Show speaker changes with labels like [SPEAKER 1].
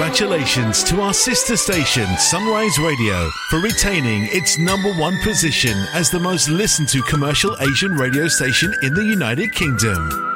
[SPEAKER 1] congratulations to our sister station, Sunrise Radio, for retaining its #1 position as the most listened to commercial Asian radio station in the United Kingdom.